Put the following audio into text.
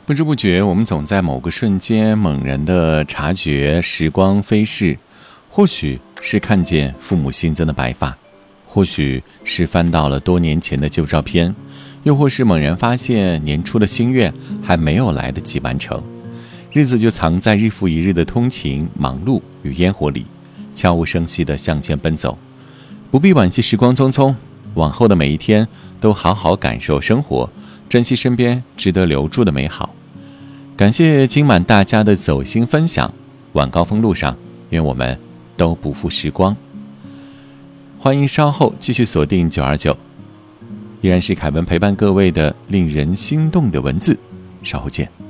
不知不觉，我们总在某个瞬间猛然地察觉时光飞逝，或许是看见父母新增的白发，或许是翻到了多年前的旧照片，又或是猛然发现年初的心愿还没有来得及完成。日子就藏在日复一日的通勤、忙碌与烟火里，悄无声息地向前奔走。不必惋惜时光匆匆，往后的每一天都好好感受生活，珍惜身边值得留住的美好。感谢今晚大家的走心分享，晚高峰路上，愿我们都不负时光。欢迎稍后继续锁定929，依然是凯文陪伴各位的令人心动的文字，稍后见。